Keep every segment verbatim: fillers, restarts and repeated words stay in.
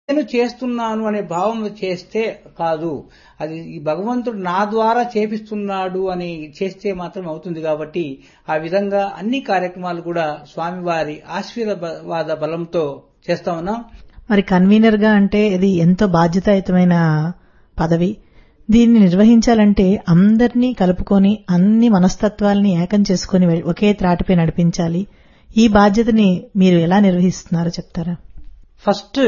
నేను చేస్తున్నాను అనే భావంలో చేస్తే కాదు, అది ఈ భగవంతుడు నా ద్వారా చేపిస్తున్నాడు అని చేస్తే మాత్రం అవుతుంది. కాబట్టి ఆ విధంగా అన్ని కార్యక్రమాలు కూడా స్వామివారి ఆశీర్వాద బలంతో చేస్తా ఉన్నాం. మరి కన్వీనర్ గా అంటే ఇది ఎంతో బాధ్యతాయుతమైన పదవి. దీన్ని నిర్వహించాలంటే అందరినీ కలుపుకొని అన్ని మనస్తత్వాల్ని ఏకం చేసుకుని ఒకే త్రాటిపై నడిపించాలి. ఈ బాధ్యతని మీరు ఎలా నిర్వహిస్తున్నారో చెప్తారా? ఫస్ట్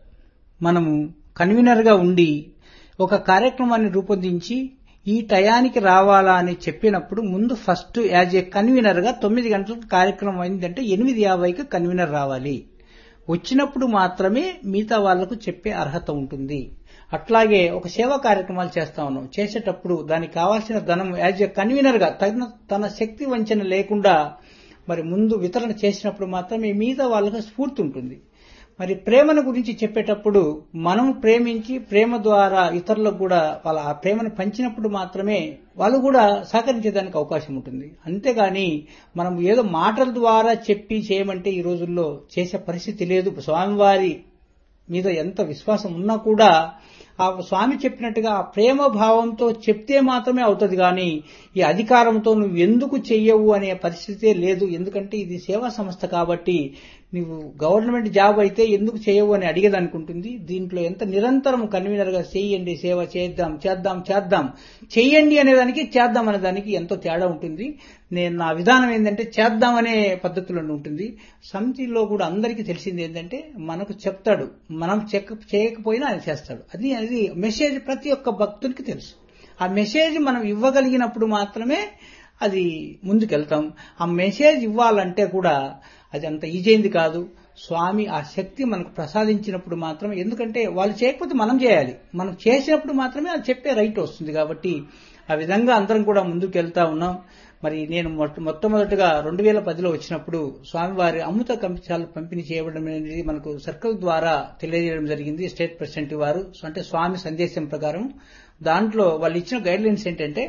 మనము కన్వీనర్ గా ఉండి ఒక కార్యక్రమాన్ని రూపొందించి ఈ టయానికి రావాలా అని చెప్పినప్పుడు ముందు ఫస్ట్ యాజ్ ఏ కన్వీనర్ గా తొమ్మిది గంటలకు కార్యక్రమం అయిందంటే ఎనిమిది యాభైకి కన్వీనర్ రావాలి. వచ్చినప్పుడు మాత్రమే మిగతా వాళ్లకు చెప్పే అర్హత ఉంటుంది. అట్లాగే ఒక సేవా కార్యక్రమాలు చేస్తా ఉన్నాం. చేసేటప్పుడు దానికి కావాల్సిన ధనం యాజ్ ఏ కన్వీనర్ గా తగిన తన శక్తి వంచన లేకుండా మరి ముందు వితరణ చేసినప్పుడు మాత్రమే మిగతా వాళ్ళకు స్ఫూర్తి ఉంటుంది. మరి ప్రేమను గురించి చెప్పేటప్పుడు మనం ప్రేమించి ప్రేమ ద్వారా ఇతరులకు కూడా వాళ్ళ ఆ ప్రేమను పంచినప్పుడు మాత్రమే వాళ్ళు కూడా సహకరించేదానికి అవకాశం ఉంటుంది. అంతేగాని మనం ఏదో మాటల ద్వారా చెప్పి చేయమంటే ఈ రోజుల్లో చేసే పరిస్థితి లేదు. స్వామివారి మీద ఎంత విశ్వాసం ఉన్నా కూడా ఆ స్వామి చెప్పినట్టుగా ఆ ప్రేమ భావంతో చెప్తే మాత్రమే అవుతుంది. కానీ ఈ అధికారంతో నువ్వు ఎందుకు చెయ్యవు అనే పరిస్థితే లేదు. ఎందుకంటే ఇది సేవా సంస్థ కాబట్టి నువ్వు గవర్నమెంట్ జాబ్ అయితే ఎందుకు చేయవు అని అడిగేదనుకుంటుంది. దీంట్లో ఎంత నిరంతరం కన్వీనర్ గా చేయండి, సేవ చేద్దాం చేద్దాం చేద్దాం చెయ్యండి అనేదానికి చేద్దాం అనేదానికి ఎంతో తేడా ఉంటుంది. నేను నా విధానం ఏంటంటే చేద్దాం అనే పద్ధతిలో ఉంటుంది. సమితిలో కూడా అందరికీ తెలిసింది ఏంటంటే మనకు చెప్తాడు, మనం చెక్ చేయకపోయినా ఆయన చేస్తాడు. అది అది మెసేజ్ ప్రతి ఒక్క భక్తునికి తెలుసు. ఆ మెసేజ్ మనం ఇవ్వగలిగినప్పుడు మాత్రమే అది ముందుకెళ్తాం. ఆ మెసేజ్ ఇవ్వాలంటే కూడా అది అంత ఈజీ కాదు. స్వామి ఆ శక్తి మనకు ప్రసాదించినప్పుడు మాత్రమే, ఎందుకంటే వాళ్ళు చేయకపోతే మనం చేయాలి, మనం చేసినప్పుడు మాత్రమే అది చెప్పే రైట్ వస్తుంది. కాబట్టి ఆ విధంగా అందరం కూడా ముందుకు వెళ్తా ఉన్నాం. మరి నేను మొట్టమొదటిగా రెండు వేల పదిలో వచ్చినప్పుడు స్వామివారి అమృత కమిషాలు పంపిణీ చేయడం అనేది మనకు సర్కిల్ ద్వారా తెలియజేయడం జరిగింది. స్టేట్ ప్రెసిడెంట్ వారు అంటే స్వామి సందేశం ప్రకారం దాంట్లో వాళ్ళు ఇచ్చిన గైడ్ లైన్స్ ఏంటంటే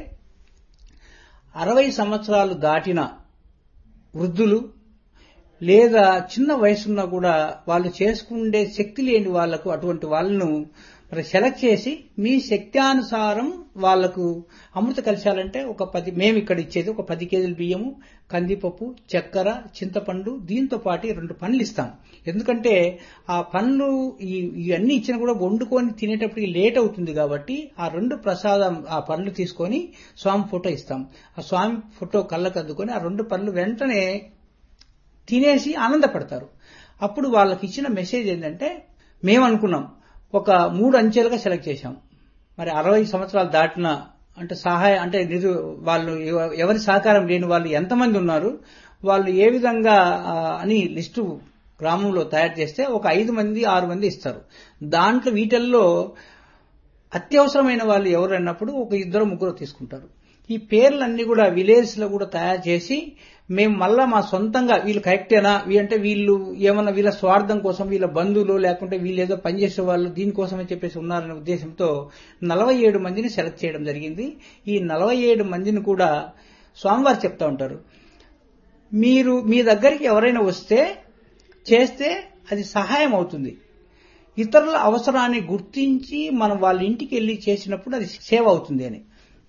అరవై సంవత్సరాలు దాటిన వృద్ధులు లేదా చిన్న వయసున్నా కూడా వాళ్ళు చేసుకుండే శక్తి లేని వాళ్లకు అటువంటి వాళ్ళను మరి సెలెక్ట్ చేసి మీ శక్త్యానుసారం వాళ్లకు అమృత కలశాలంటే ఒక పది మేము ఇక్కడ ఇచ్చేది ఒక పది కేజీల బియ్యము, కందిపప్పు, చక్కెర, చింతపండు, దీంతో పాటు రెండు పండ్లు ఇస్తాం. ఎందుకంటే ఆ పండ్లు ఇవన్నీ ఇచ్చినా కూడా వండుకొని తినేటప్పటికి లేట్ అవుతుంది. కాబట్టి ఆ రెండు ప్రసాదం ఆ పండ్లు తీసుకొని స్వామి ఫోటో ఇస్తాం. ఆ స్వామి ఫోటో కళ్ళకు అద్దుకొని ఆ రెండు పండ్లు వెంటనే తినేసి ఆనందపడతారు. అప్పుడు వాళ్ళకి ఇచ్చిన మెసేజ్ ఏంటంటే మేము అనుకున్నాం ఒక మూడు అంచెలుగా సెలెక్ట్ చేశాం. మరి అరవై సంవత్సరాలు దాటిన అంటే సహాయ అంటే వాళ్ళు ఎవరి సహకారం లేని వాళ్ళు ఎంతమంది ఉన్నారు, వాళ్ళు ఏ విధంగా అని లిస్టు గ్రామంలో తయారు చేస్తే ఒక ఐదు మంది ఆరు మంది ఇస్తారు. దాంట్లో వీటిల్లో అత్యవసరమైన వాళ్ళు ఎవరు అన్నప్పుడు ఒక ఇద్దరు ముగ్గురు తీసుకుంటారు. ఈ పేర్లన్నీ కూడా విలేజ్ లో కూడా తయారు చేసి మేము మళ్ళా మా సొంతంగా వీళ్ళు కరెక్టేనా అంటే వీళ్ళు ఏమన్నా వీళ్ళ స్వార్థం కోసం వీళ్ళ బంధువులు లేకుంటే వీళ్ళు ఏదో పనిచేసే వాళ్ళు దీనికోసమని చెప్పేసి ఉన్నారనే ఉద్దేశంతో నలభై ఏడు మందిని సెలెక్ట్ చేయడం జరిగింది. ఈ నలభై ఏడు మందిని కూడా స్వామివారు చెప్తా ఉంటారు, మీరు మీ దగ్గరికి ఎవరైనా వస్తే చేస్తే అది సహాయం అవుతుంది. ఇతరుల అవసరాన్ని గుర్తించి మనం వాళ్ళ ఇంటికి వెళ్లి చేసినప్పుడు అది సేవ అవుతుంది అని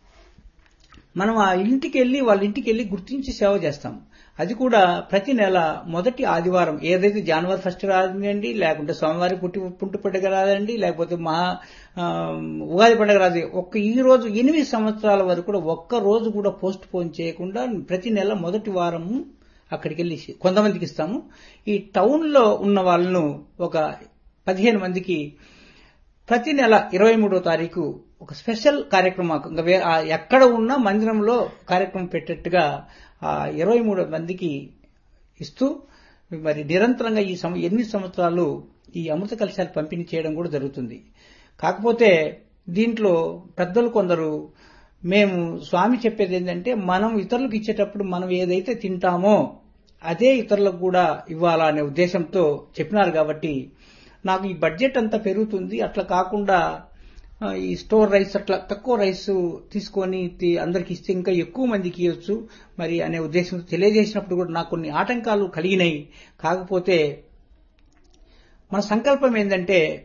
మనం ఆ ఇంటికి వెళ్లి వాళ్ళ ఇంటికి వెళ్లి గుర్తించి సేవ చేస్తాం. అది కూడా ప్రతి నెల మొదటి ఆదివారం ఏదైతే జనవరి ఫస్ట్ రాదండి, లేకుంటే సోమవారి పుట్టి పుట్టు పండుగ రాదండి, లేకపోతే మహా ఉగాది పండుగ రాదు. ఒక్క ఈ రోజు ఎనిమిది సంవత్సరాల వరకు కూడా ఒక్క రోజు కూడా పోస్ట్ పోన్ చేయకుండా ప్రతి నెల మొదటి వారము అక్కడికి వెళ్లి కొంతమందికి ఇస్తాము. ఈ టౌన్ లో ఉన్న వాళ్ళను ఒక పదిహేను మందికి ప్రతి నెల ఇరవై మూడో తారీఖు ఒక స్పెషల్ కార్యక్రమం ఎక్కడ ఉన్నా మందిరంలో కార్యక్రమం పెట్టేట్టుగా ఆ ఇరవై మూడు మందికి ఇస్తూ మరి నిరంతరంగా ఈ ఎనిమిది సంవత్సరాలు ఈ అమృత కలశాలు పంపిణీ చేయడం కూడా జరుగుతుంది. కాకపోతే దీంట్లో పెద్దలు కొందరు మేము స్వామి చెప్పేది ఏంటంటే మనం ఇతరులకు ఇచ్చేటప్పుడు మనం ఏదైతే తింటామో అదే ఇతరులకు కూడా ఇవ్వాలా అనే ఉద్దేశంతో చెప్పినారు. కాబట్టి నాకు ఈ బడ్జెట్ అంతా పెరుగుతుంది, అట్లా కాకుండా ఈ స్టోర్ రైస్ అట్లా తక్కువ రైస్ తీసుకొని అందరికి ఇస్తే ఇంకా ఎక్కువ మందికి ఇవ్వచ్చు మరి అనే ఉద్దేశంతో తెలియజేసినప్పుడు కూడా నాకు కొన్ని ఆటంకాలు కలిగినాయి. కాకపోతే మన సంకల్పం ఏంటంటే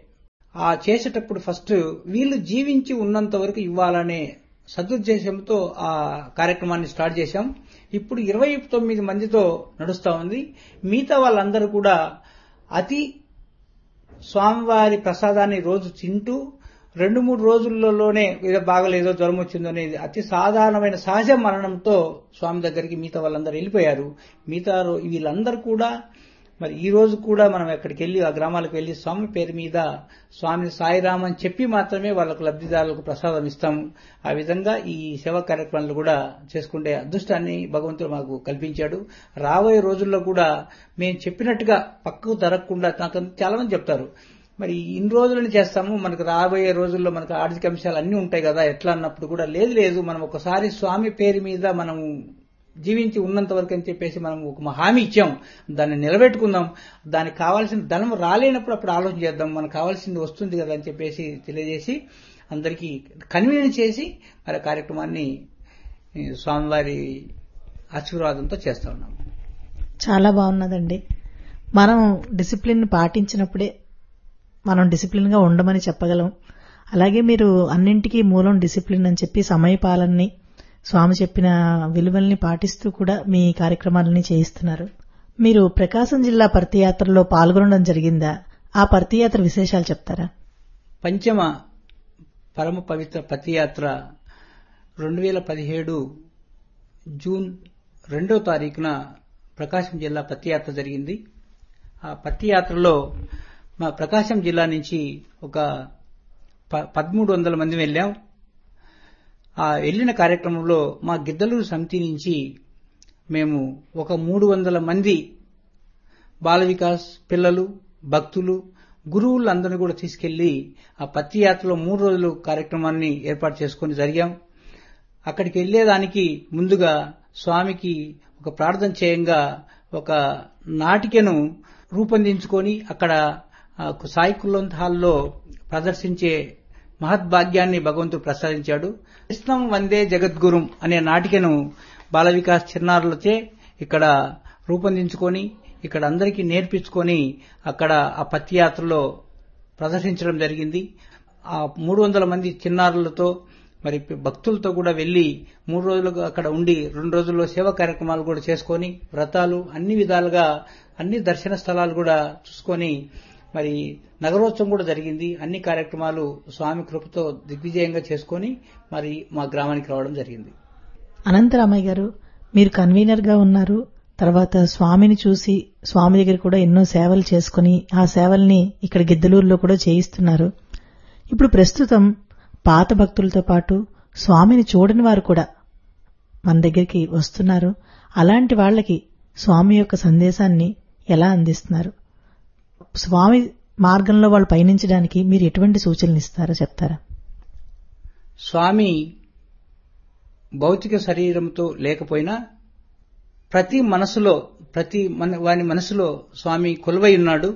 ఆ చేసేటప్పుడు ఫస్ట్ వీళ్ళు జీవించి ఉన్నంత వరకు ఇవ్వాలనే సదుద్దేశంతో ఆ కార్యక్రమాన్ని స్టార్ట్ చేశాం. ఇప్పుడు ఇరవై తొమ్మిది మందితో నడుస్తా ఉంది. మిగతా వాళ్ళందరూ కూడా అతి స్వామివారి ప్రసాదాన్ని రోజు తింటూ రెండు మూడు రోజుల్లోనే ఏదో బాగలేదో జ్వరం వచ్చిందో అనేది అతి సాధారణమైన సహజ మరణంతో స్వామి దగ్గరికి మిగతా వాళ్ళందరూ వెళ్ళిపోయారు. మిగతా వీళ్ళందరూ కూడా మరి ఈ రోజు కూడా మనం ఎక్కడికి వెళ్లి ఆ గ్రామాలకు వెళ్లి స్వామి పేరు మీద స్వామి సాయిరామ్ అని చెప్పి మాత్రమే వాళ్ళకు లబ్ధిదారులకు ప్రసాదం ఇస్తాము. ఆ విధంగా ఈ సేవా కార్యక్రమాలు కూడా చేసుకుంటే అదృష్టాన్ని భగవంతుడు మాకు కల్పించాడు. రాబోయే రోజుల్లో కూడా మేము చెప్పినట్టుగా పక్కకు జరగకుండా నాకు చాలా మంది చెప్తారు, మరి ఇన్ని రోజులని చేస్తాము, మనకు రాబోయే రోజుల్లో మనకు ఆర్థిక అంశాలు అన్ని ఉంటాయి కదా ఎట్లా అన్నప్పుడు కూడా లేదు లేదు మనం ఒకసారి స్వామి పేరు మీద మనము జీవించి ఉన్నంత వరకు అని చెప్పేసి మనం ఒక హామీ ఇచ్చాం, దాన్ని నిలబెట్టుకుందాం. దానికి కావాల్సిన ధనం రాలేనప్పుడు అప్పుడు ఆలోచన చేద్దాం, మనకు కావాల్సింది వస్తుంది కదా అని చెప్పేసి తెలియజేసి అందరికీ కన్వీనియన్స్ చేసి మరి కార్యక్రమాన్ని స్వామివారి ఆశీర్వాదంతో చేస్తా ఉన్నాం. చాలా బాగున్నదండి. మనం డిసిప్లిన్ పాటించినప్పుడే మనం డిసిప్లిన్ గా ఉండమని చెప్పగలం. అలాగే మీరు అన్నింటికీ మూలం డిసిప్లిన్ అని చెప్పి సమయపాలనని స్వామి చెప్పిన విలువల్ని పాటిస్తూ కూడా మీ కార్యక్రమాలని చేయిస్తున్నారు. మీరు ప్రకాశం జిల్లా పర్తియాత్రలో పాల్గొనడం జరిగిందా? ఆ పర్తియాత్ర విశేషాలు చెప్తారా? పంచమ పరమ పవిత్ర పతియాత్ర రెండు వేల పదిహేడు జూన్ రెండో తారీఖున ప్రకాశం జిల్లా పతియాత్ర జరిగింది. ఆ పతియాత్రలో మా ప్రకాశం జిల్లా నుంచి ఒక పదమూడు వందల మంది వెళ్ళాం. ఆ వెళ్లిన కార్యక్రమంలో మా గిద్దలూరు సమితి నుంచి మేము ఒక మూడు వందల మంది బాల వికాస్ పిల్లలు, భక్తులు, గురువులందరినీ కూడా తీసుకెళ్లి ఆ పతియాత్రలో మూడు రోజులు కార్యక్రమాన్ని ఏర్పాటు చేసుకుని జరిగాం. అక్కడికి వెళ్లేదానికి ముందుగా స్వామికి ఒక ప్రార్థన చేయంగా ఒక నాటికను రూపొందించుకొని అక్కడ సాయి కుల్వంత్ హాల్లో ప్రదర్శించే మహద్భాగ్యాన్ని భగవంతుడు ప్రసాదించాడు. కృష్ణం వందే జగద్గురుం అనే నాటికను బాల వికాస్ చిన్నారులచే ఇక్కడ రూపొందించుకొని ఇక్కడ అందరికీ నేర్పించుకొని అక్కడ ఆ పతియాత్రలో ప్రదర్శించడం జరిగింది. ఆ మూడు వందల మంది చిన్నారులతో మరి భక్తులతో కూడా వెళ్లి మూడు రోజులు అక్కడ ఉండి రెండు రోజుల్లో సేవా కార్యక్రమాలు కూడా చేసుకొని వ్రతాలు అన్ని విధాలుగా అన్ని దర్శన స్థలాలు కూడా చూసుకొని మరి నగరోత్సవం కూడా జరిగింది. అన్ని కార్యక్రమాలు స్వామి కృపతో దిగ్విజయంగా చేసుకొని మరి మా గ్రామానికి రావడం జరిగింది. అనంతరామయ్య గారు, మీరు కన్వీనర్ గా ఉన్నారు, తర్వాత స్వామిని చూసి స్వామి దగ్గర కూడా ఎన్నో సేవలు చేసుకుని ఆ సేవల్ని ఇక్కడ గిద్దలూరులో కూడా చేయిస్తున్నారు. ఇప్పుడు ప్రస్తుతం పాత భక్తులతో పాటు స్వామిని చూడని వారు కూడా మన దగ్గరికి వస్తున్నారు. అలాంటి వాళ్ళకి స్వామి యొక్క సందేశాన్ని ఎలా అందిస్తున్నారు? స్వామి మార్గంలో వాళ్ళు పయనించడానికి మీరు ఎటువంటి సూచనలు ఇస్తారో చెప్తారా? స్వామి భౌతిక శరీరంతో లేకపోయినా ప్రతి మనసులో ప్రతి వాని మనసులో స్వామి కొలువై ఉన్నాడు.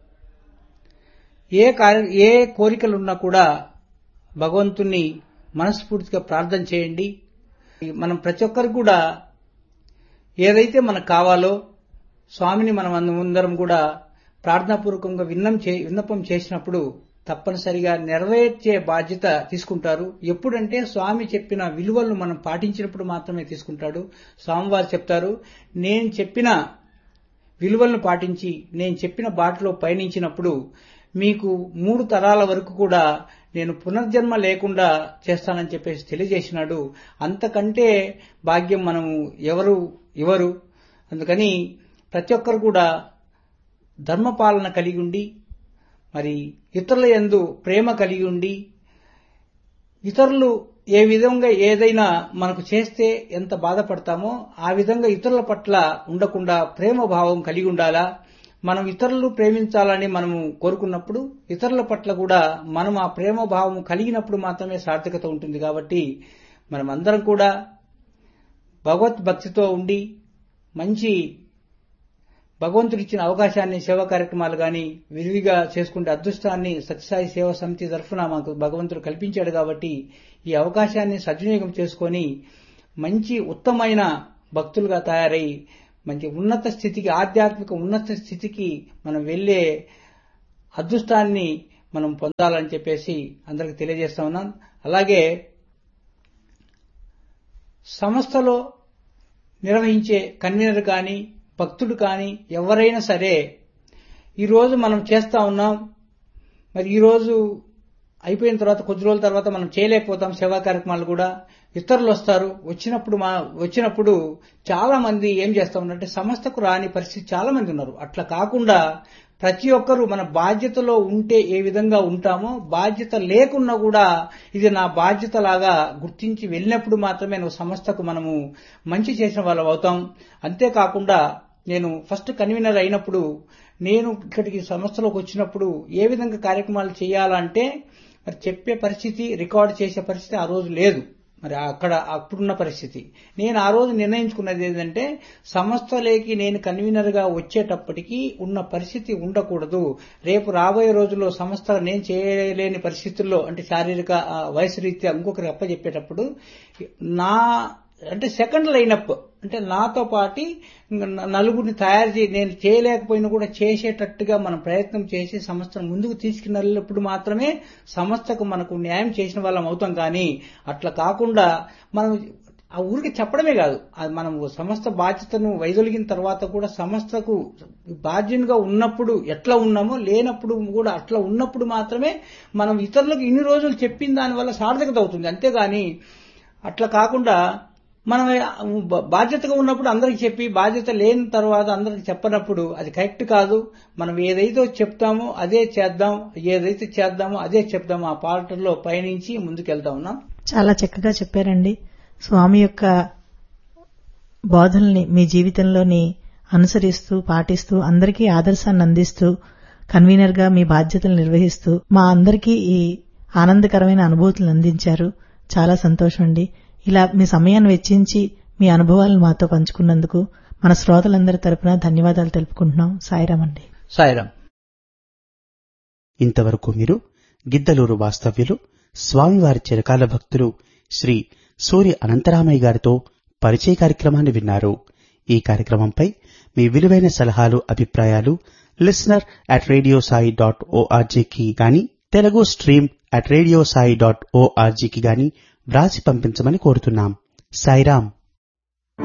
ఏ ఏ కోరికలున్నా కూడా భగవంతుణ్ణి మనస్ఫూర్తిగా ప్రార్థన చేయండి. మనం ప్రతి ఒక్కరు కూడా ఏదైతే మనకు కావాలో స్వామిని మనం అందరం కూడా ప్రార్థనాపూర్వకంగా విన్నం విన్నపం చేసినప్పుడు తప్పనిసరిగా నెరవేర్చే బాధ్యత తీసుకుంటారు. ఎప్పుడంటే స్వామి చెప్పిన విలువలను మనం పాటించినప్పుడు మాత్రమే తీసుకుంటాడు. స్వామివారు చెప్తారు, నేను చెప్పిన విలువలను పాటించి నేను చెప్పిన బాటలో పయనించినప్పుడు మీకు మూడు తరాల వరకు కూడా నేను పునర్జన్మ లేకుండా చేస్తానని చెప్పేసి తెలియజేసినాడు. అంతకంటే భాగ్యం మనము ఎవరు ఇవ్వరు. అందుకని ప్రతి ఒక్కరు కూడా ధర్మపాలన కలిగి ఉండి మరి ఇతరుల యందు ప్రేమ కలిగి ఉండి ఇతరులు ఏ విధంగా ఏదైనా మనకు చేస్తే ఎంత బాధపడతామో ఆ విధంగా ఇతరుల పట్ల ఉండకుండా ప్రేమ భావం కలిగి ఉండాలా. మనం ఇతరులు ప్రేమించాలని మనము కోరుకున్నప్పుడు ఇతరుల పట్ల కూడా మనం ఆ ప్రేమ భావం కలిగినప్పుడు మాత్రమే సార్థకత ఉంటుంది. కాబట్టి మనం అందరం కూడా భగవద్భక్తితో ఉండి మంచి భగవంతుడిచ్చిన అవకాశాన్ని సేవా కార్యక్రమాలు గాని విరివిగా చేసుకుంటే అదృష్టాన్ని సత్యసాయి సేవా సమితి తరఫున మాకు భగవంతుడు కల్పించాడు. కాబట్టి ఈ అవకాశాన్ని సద్వినియోగం చేసుకొని మంచి ఉత్తమైన భక్తులుగా తయారై మంచి ఉన్నత స్థితికి ఆధ్యాత్మిక ఉన్నత స్థితికి మనం వెళ్లే అదృష్టాన్ని మనం పొందాలని చెప్పేసి అందరికి తెలియజేస్తా ఉన్నాను. అలాగే సంస్థలో నిర్వహించే కన్వీనర్ కానీ భక్తుడు కానీ ఎవరైనా సరే ఈరోజు మనం చేస్తా ఉన్నాం, మరి ఈరోజు అయిపోయిన తర్వాత కొద్ది రోజుల తర్వాత మనం చేయలేకపోతాం సేవా కార్యక్రమాలు కూడా. ఇతరులు వస్తారు, వచ్చినప్పుడు మా వచ్చినప్పుడు చాలా మంది ఏం చేస్తా ఉన్నారంటే సంస్థకు రాని పరిస్థితి చాలా మంది ఉన్నారు. అట్లా కాకుండా ప్రతి ఒక్కరూ మన బాధ్యతలో ఉంటే ఏ విధంగా ఉంటామో బాధ్యత లేకున్నా కూడా ఇది నా బాధ్యత లాగా గుర్తించి వెళ్ళినప్పుడు మాత్రమే నువ్వు సంస్థకు మనము మంచి చేసిన వాళ్ళం అవుతాం. అంతేకాకుండా నేను ఫస్ట్ కన్వీనర్ అయినప్పుడు నేను ఇక్కడికి సంస్థలోకి వచ్చినప్పుడు ఏ విధంగా కార్యక్రమాలు చేయాలంటే మరి చెప్పే పరిస్థితి, రికార్డు చేసే పరిస్థితి ఆ రోజు లేదు. మరి అక్కడ అప్పుడున్న పరిస్థితి నేను ఆ రోజు నిర్ణయించుకున్నది ఏంటంటే సంస్థలోకి నేను కన్వీనర్ గా వచ్చేటప్పటికీ ఉన్న పరిస్థితి ఉండకూడదు. రేపు రాబోయే రోజుల్లో సంస్థ నేను చేయలేని పరిస్థితుల్లో అంటే శారీరక వయసు రీత్యా ఇంకొకరికి అప్పచెప్పేటప్పుడు నా అంటే సెకండ్ లైనప్ అంటే నాతో పాటి నలుగురిని తయారు చేసి నేను చేయలేకపోయినా కూడా చేసేటట్టుగా మనం ప్రయత్నం చేసి సంస్థను ముందుకు తీసుకున్నప్పుడు మాత్రమే సంస్థకు మనకు న్యాయం చేసిన వాళ్ళం అవుతాం. కానీ అట్లా కాకుండా మనం ఆ ఊరికి చెప్పడమే కాదు, అది మనం సంస్థ బాధ్యతను వైదొలిగిన తర్వాత కూడా సంస్థకు బాధ్యునిగా ఉన్నప్పుడు ఎట్లా ఉన్నామో లేనప్పుడు కూడా అట్లా ఉన్నప్పుడు మాత్రమే మనం ఇతరులకు ఇన్ని రోజులు చెప్పిన దానివల్ల సార్థకత అవుతుంది. అంతేగాని అట్లా కాకుండా మనం బాధ్యతగా ఉన్నప్పుడు అందరికి చెప్పి బాధ్యత లేని తర్వాత అందరికి చెప్పనప్పుడు అది కరెక్ట్ కాదు. మనం ఏదైతే చెప్తామో అదే చేద్దాం, ఏదైతే చేద్దామో అదే చెప్దాం. ఆ పాటల్లో పయనించి ముందుకెళ్తా ఉన్నాం. చాలా చక్కగా చెప్పారండి. స్వామి యొక్క బోధనల్ని మీ జీవితంలోని అనుసరిస్తూ పాటిస్తూ అందరికీ ఆదర్శాన్ని అందిస్తూ కన్వీనర్ గా మీ బాధ్యతలు నిర్వహిస్తూ మా అందరికీ ఈ ఆనందకరమైన అనుభూతులను అందించారు. చాలా సంతోషం అండి. ఇలా మీ సమయాన్ని వెచ్చించి మీ అనుభవాలను మాతో పంచుకున్నందుకు మన శ్రోతలందరి తరపున ధన్యవాదాలు తెలుపుకుంటున్నాం. సాయిరాం అండి. సాయిరాం. ఇంతవరకు మీరు గిద్దలూరు వాస్తవ్యులు స్వామివారి చిరకాల భక్తులు శ్రీ సూర్య అనంతరామయ్య గారితో పరిచయ కార్యక్రమాన్ని విన్నారు. ఈ కార్యక్రమంపై మీ విలువైన సలహాలు, అభిప్రాయాలు listener at radio Sai dot ఓఆర్జీకి గాని Telugu stream at radio Sai dot ఓఆర్జీకి గాని వ్రాసి పంపించమని కోరుతున్నాం. సాయిరాం.